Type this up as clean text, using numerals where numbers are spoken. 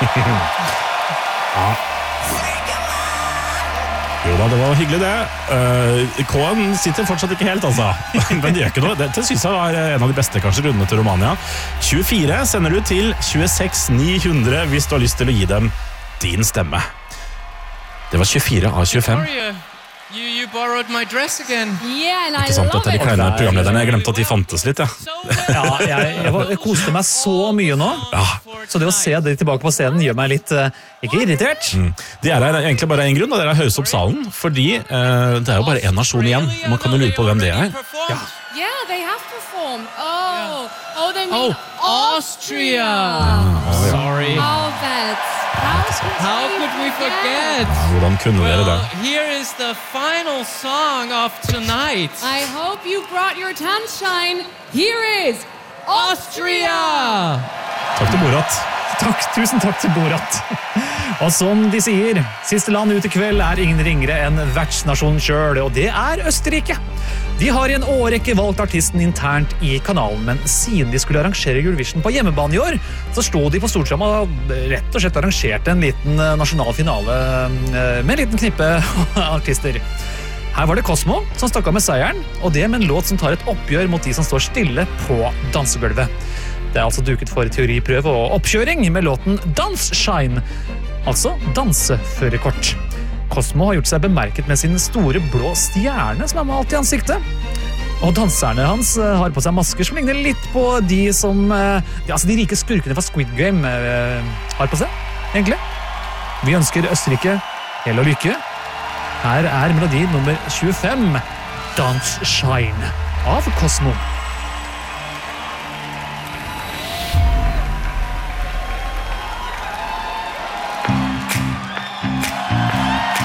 Ja. Jo da, det var hyggelig det. K-en sitter fortsatt ikke helt, altså. Men det gjør ikke noe. Dette synes jeg var en av de beste kanskje rundene til Romania. 24 sender du til 26 900 hvis du har lyst til å gi dem din stemme. Det var 24 av 25. You borrowed my dress again. Yeah, and I Ikke sant, love dette er de it. kleine programlederne. Jeg glemte at de fantes litt, ja. Ja, jeg koste meg så mye nå. Ja. Så det å se de tilbake på scenen gjør meg litt, ikke irritert. De er her egentlig bare en grunn, og det er å høres opp salen, fordi det er jo bare en nasjon igjen. Man kan jo lure på hvem det er. Ja. Yeah, they have performed. Oh, they mean Austria. Sorry. Oh, that's... How could we forget? Hvordan kunne dere det? Here is the final song of tonight. I hope you brought your Tanzschein. Here is Austria! Takk til Borat. Tusen takk til Borat. Og som de sier, siste land ut i kveld er ingen ringere enn vertsnasjonen selv, og det er Østerrike. De har I en årrekke valgt artisten internt I kanalen, men siden de skulle arrangere Eurovision på hjemmebane I år, så stod de på storskjerm og rett og slett arrangerte en liten nasjonal finale med en liten knippe artister. Her var det Cosmo som stakk av med seieren, og det med en låt som tar et oppgjør mot de som står stille på dansegulvet. Det er altså duket for teoriprøve og oppkjøring med låten Dansschein, altså danseførerkort. Cosmo har gjort seg bemerket med sin store blå stjerne som malt I ansiktet. Og danserne hans har på seg masker som ligner litt på de som de rike skurkene fra Squid Game har på seg, egentlig. Vi ønsker Østerrike hell og lykke. Her er melodi nummer 25, Dansschein av Cosmo.